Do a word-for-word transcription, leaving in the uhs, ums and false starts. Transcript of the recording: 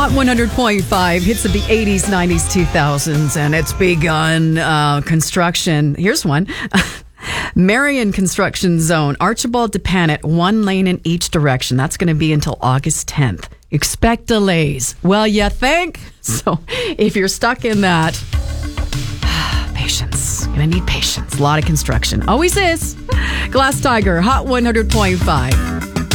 Hot one hundred point five, hits of the eighties, nineties, two thousands, and it's begun uh, construction. Here's one. Marion Construction Zone, Archibald to Panet, one lane in each direction. That's going to be until August tenth. Expect delays. Well, you think? So if you're stuck in that, patience. Going to need patience. A lot of construction. Always is. Glass Tiger, Hot one hundred point five.